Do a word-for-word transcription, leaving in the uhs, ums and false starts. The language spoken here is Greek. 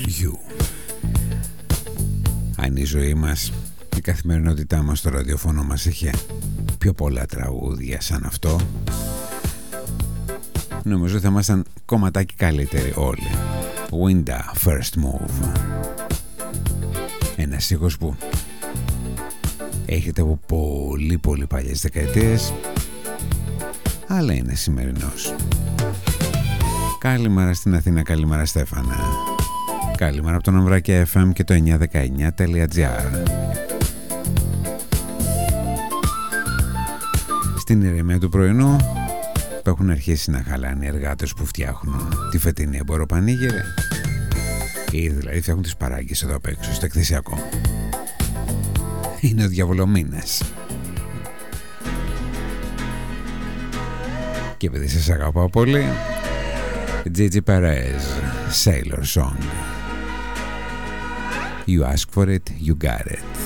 You. Αν η ζωή μας, η καθημερινότητά μας στο ραδιοφώνο μας είχε πιο πολλά τραγούδια σαν αυτό, νομίζω θα ήμασταν κομματάκι καλύτεροι όλοι. Winda, First Move. Ένας ήχος που έχετε από πολύ πολύ παλιές δεκαετίες, αλλά είναι σημερινός. Καλημέρα στην Αθήνα, καλημέρα Στέφανα. Καλημέρα από τον Αμβράκια εφ εμ και το εννιακόσια δεκαεννιά τελεία τζι άρ. Στην ηρεμία του πρωινού που έχουν αρχίσει να χαλάνε οι εργάτες που φτιάχνουν τη φετινή εμποροπανήγερη. Ή δηλαδή φτιάχνουν τις παράγκες εδώ απ' έξω, στο εκθεσιακό. Είναι ο διαβολομήνας. Και επειδή σας αγαπάω πολύ, Gigi Perez, Sailor Song. You ask for it, you got it.